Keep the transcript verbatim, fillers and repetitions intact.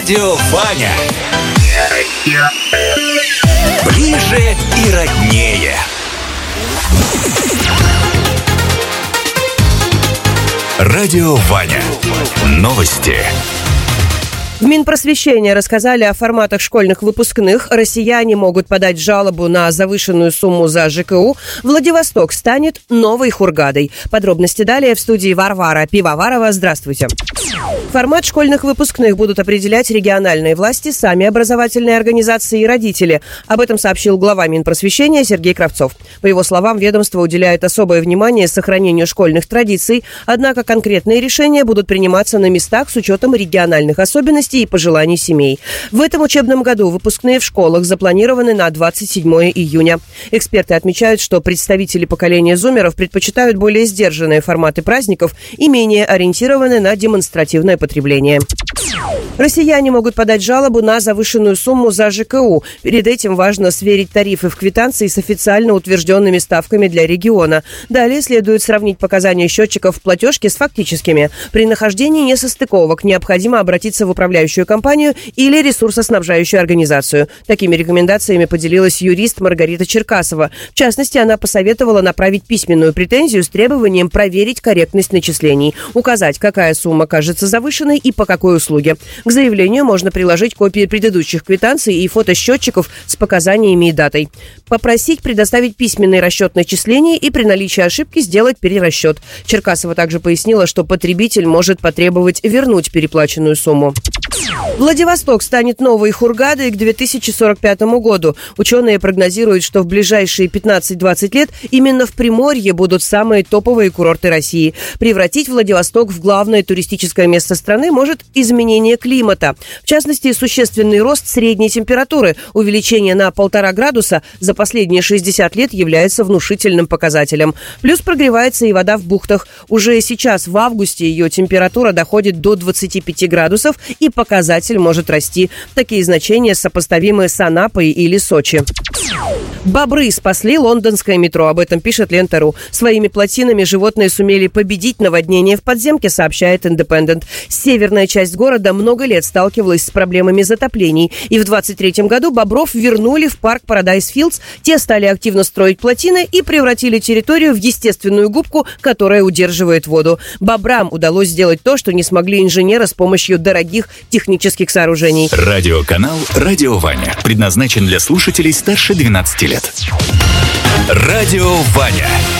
Радио Ваня. Ближе и роднее. Радио Ваня. Новости. В Минпросвещения рассказали о форматах школьных выпускных. Россияне могут подать жалобу на завышенную сумму за ЖКУ. Владивосток станет новой Хургадой. Подробности далее в студии Варвара Пивоварова. Здравствуйте. Формат школьных выпускных будут определять региональные власти, сами образовательные организации и родители. Об этом сообщил глава Минпросвещения Сергей Кравцов. По его словам, ведомство уделяет особое внимание сохранению школьных традиций, однако конкретные решения будут приниматься на местах с учетом региональных особенностей и пожеланий семей. В этом учебном году выпускные в школах запланированы на двадцать седьмое июня. Эксперты отмечают, что представители поколения зумеров предпочитают более сдержанные форматы праздников и менее ориентированы на демонстративное потребление. Россияне могут подать жалобу на завышенную сумму за ЖКУ. Перед этим важно сверить тарифы в квитанции с официально утвержденными ставками для региона. Далее следует сравнить показания счетчиков в платежке с фактическими. При нахождении несостыковок необходимо обратиться в управляющую компанию или ресурсоснабжающую организацию. Такими рекомендациями поделилась юрист Маргарита Черкасова. В частности, она посоветовала направить письменную претензию с требованием проверить корректность начислений, указать, какая сумма кажется завышенной и по какой услуге. К заявлению можно приложить копии предыдущих квитанций и фото счетчиков с показаниями и датой. Попросить предоставить письменный расчет начислений и при наличии ошибки сделать перерасчет. Черкасова также пояснила, что потребитель может потребовать вернуть переплаченную сумму. Владивосток станет новой Хургадой к две тысячи сорок пятому году. Ученые прогнозируют, что в ближайшие пятнадцать-двадцать лет именно в Приморье будут самые топовые курорты России. Превратить Владивосток в главное туристическое место страны может изменение климата. В частности, существенный рост средней температуры. Увеличение на полтора градуса за последние шестьдесят лет является внушительным показателем. Плюс прогревается и вода в бухтах. Уже сейчас в августе ее температура доходит до двадцати пяти градусов, и показатель может расти. Такие значения сопоставимы с Анапой или Сочи. Бобры спасли лондонское метро. Об этом пишет Лента.ру. Своими плотинами животные сумели победить наводнение в подземке, сообщает Индепендент. Северная часть города много лет сталкивалась с проблемами затоплений. И в двадцать третьем году бобров вернули в парк Парадайз Филдс. Те стали активно строить плотины и превратили территорию в естественную губку, которая удерживает воду. Бобрам удалось сделать то, что не смогли инженеры с помощью дорогих технических сооружений. Радиоканал «Радио Ваня» предназначен для слушателей старше двенадцати лет. Радио Ваня.